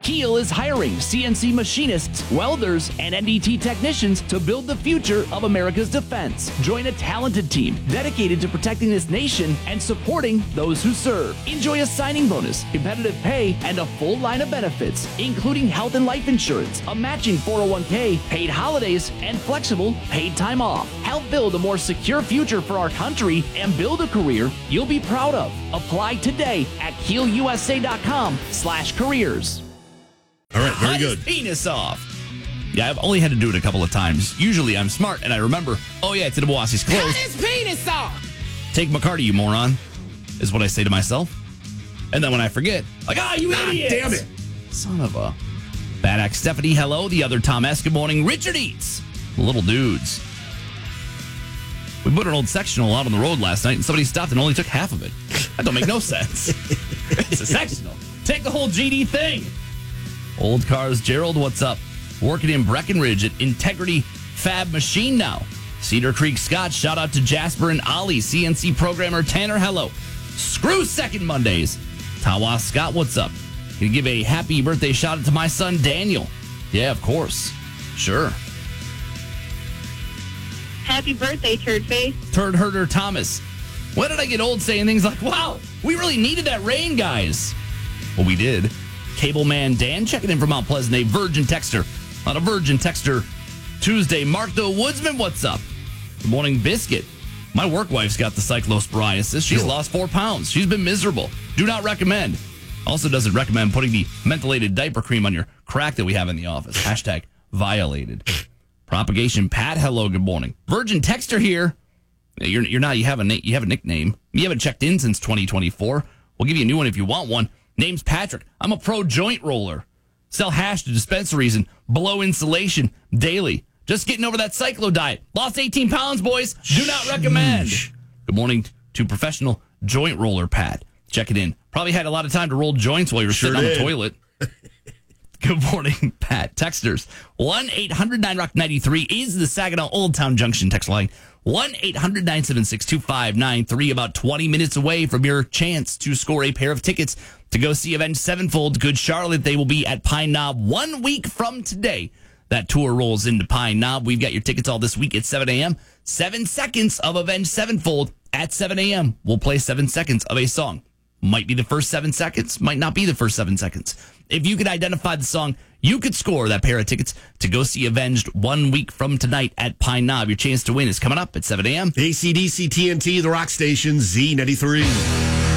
Kiel is hiring CNC machinists, welders, and NDT technicians to build the future of America's defense. Join a talented team dedicated to protecting this nation and supporting those who serve. Enjoy a signing bonus, competitive pay, and a full line of benefits, including health and life insurance, a matching 401k, paid holidays, and flexible paid time off. Help build a more secure future for our country and build a career you'll be proud of. Apply today at KielUSA.com/careers. All right, very good. Cut his penis off. Yeah, I've only had to do it a couple of times. Usually I'm smart and I remember, oh yeah, it's Tittabawassee close. Cut his penis off! Take McCarty, you moron, is what I say to myself. And then when I forget, like, you idiot! Damn it. Son of a... Bad Axe Stephanie, hello. The other Tom S, good morning. Richard Eats. Little dudes. We put an old sectional out on the road last night and somebody stopped and only took half of it. That don't make no sense. It's a sectional. Take the whole GD thing. Old Cars Gerald, what's up? Working in Breckenridge at Integrity Fab Machine now. Cedar Creek Scott, shout out to Jasper and Ollie. CNC programmer Tanner, hello. Screw Second Mondays. Tawa Scott, what's up? Can you give a happy birthday shout out to my son Daniel? Yeah, of course. Sure. Happy birthday, Turd Face. Turd Herder Thomas. When did I get old saying things like, wow, we really needed that rain, guys? Well, we did. Cable Man Dan checking in from Mount Pleasant, a Virgin Texter on a Virgin Texter Tuesday. Mark the Woodsman, what's up? Good morning, Biscuit. My work wife's got the cyclosporiasis. She's lost 4 pounds. She's been miserable. Do not recommend. Also doesn't recommend putting the mentholated diaper cream on your crack that we have in the office. Hashtag violated. Propagation Pat, hello, good morning. Virgin Texter here. You're not. You have a nickname. You haven't checked in since 2024. We'll give you a new one if you want one. Name's Patrick. I'm a pro joint roller. Sell hash to dispensaries and blow insulation daily. Just getting over that cyclo diet. Lost 18 pounds, boys. Do not recommend. Good morning to professional joint roller Pat. Check it in. Probably had a lot of time to roll joints while you were sitting on the toilet. Good morning, Pat. Texters. 1-800-9-ROCK-93 is the Saginaw Old Town Junction text line. 1-800-976-2593. About 20 minutes away from your chance to score a pair of tickets to go see Avenged Sevenfold, Good Charlotte. They will be at Pine Knob 1 week from today. That tour rolls into Pine Knob. We've got your tickets all this week at 7 a.m. 7 seconds of Avenged Sevenfold at 7 a.m. We'll play 7 seconds of a song. Might be the first 7 seconds, might not be the first 7 seconds. If you could identify the song, you could score that pair of tickets to go see Avenged 1 week from tonight at Pine Knob. Your chance to win is coming up at 7 a.m. AC/DC TNT, the rock station, Z93.